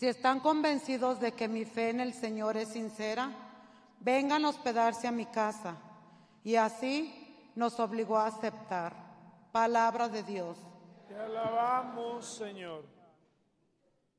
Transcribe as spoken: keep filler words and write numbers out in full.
Si están convencidos de que mi fe en el Señor es sincera, vengan a hospedarse a mi casa. Y así nos obligó a aceptar. Palabra de Dios. Te alabamos, Señor.